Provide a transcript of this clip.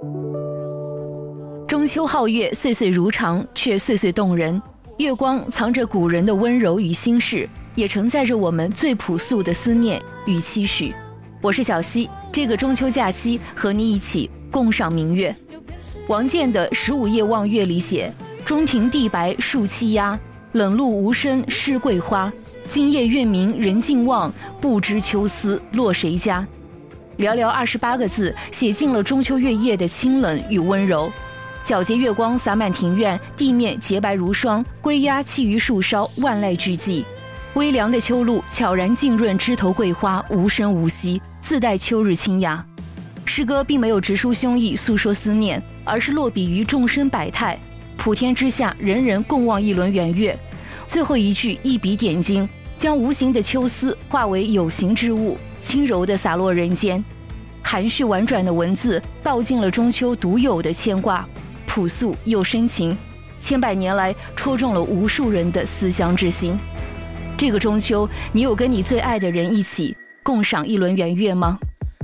中秋皓月，岁岁如常，却岁岁动人。月光藏着古人的温柔与心事，也承载着我们最朴素的思念与期许。我是小溪，这个中秋假期和你一起共赏明月。王建的《15夜望月》里写：中庭地白树栖鸦，冷露无声湿桂花。今夜月明人尽望，不知秋思落谁家。寥寥28个字，写尽了中秋月夜的清冷与温柔。皎洁月光洒满庭院，地面洁白如霜，归鸦栖于树梢，万籁俱寂。微凉的秋露悄然浸润枝头桂花，无声无息，自带秋日清雅。诗歌并没有直抒胸臆，诉说思念，而是落笔于众生百态。普天之下，人人共望一轮圆月。最后一句一笔点睛，将无形的秋思化为有形之物，轻柔地洒落人间。含蓄婉转的文字道尽了中秋独有的牵挂，朴素又深情，千百年来戳中了无数人的思乡之心。这个中秋，你有跟你最爱的人一起共赏一轮圆月吗？